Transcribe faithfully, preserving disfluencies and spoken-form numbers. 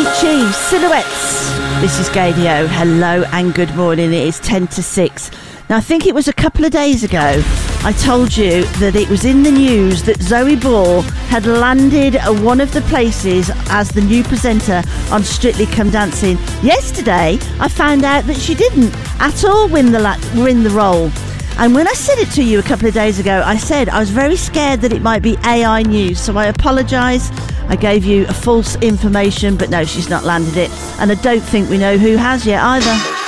Chiefs, Silhouettes. This is Gadio. Hello and good morning. It is ten to six. Now, I think it was a couple of days ago I told you that it was in the news that Zoe Ball had landed at one of the places as the new presenter on Strictly Come Dancing. Yesterday, I found out that she didn't at all win the, la- win the role. And when I said it to you a couple of days ago, I said I was very scared that it might be A I news. So I apologise. I gave you a false information, but no, she's not landed it. And I don't think we know who has yet either.